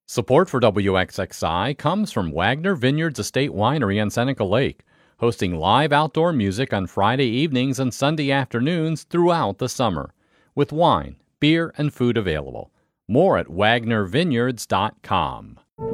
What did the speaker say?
Support for WXXI comes from Wagner Vineyards Estate Winery on Seneca Lake, hosting live outdoor music on Friday evenings and Sunday afternoons throughout the summer, with wine, beer, and food available. More at wagnervineyards.com.